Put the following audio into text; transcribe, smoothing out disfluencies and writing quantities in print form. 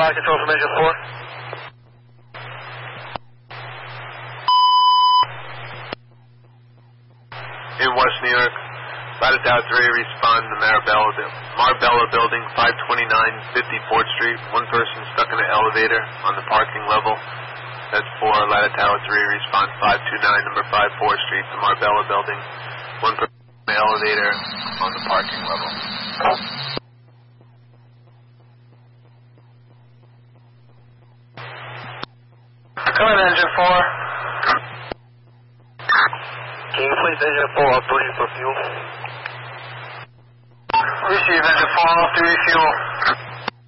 control from engine 4. In West New York, Lattice Tower 3, respond to Marbella Building, 529 54th Street. One person stuck in the elevator on the parking level. That's 4, Lattice Tower 3, respond 529 number 54th Street to Marbella Building. One person in the elevator on the parking level. Come in, engine 4. Can you please engine 4 off duty for fuel? Receive engine 4 off duty fuel.